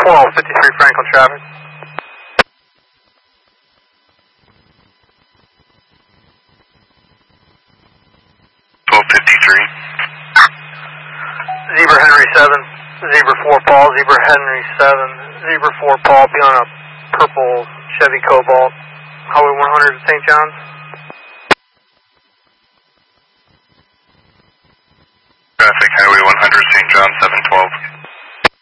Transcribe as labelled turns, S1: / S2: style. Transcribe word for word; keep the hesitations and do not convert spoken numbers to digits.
S1: twelve fifty-three Franklin traffic.
S2: twelve fifty-three.
S1: Zebra Henry seven, Zebra four Paul, Zebra Henry seven, Zebra four Paul, be on a purple Chevy Cobalt, Highway one hundred Saint John's.
S2: Traffic, Highway one hundred, Saint John, seven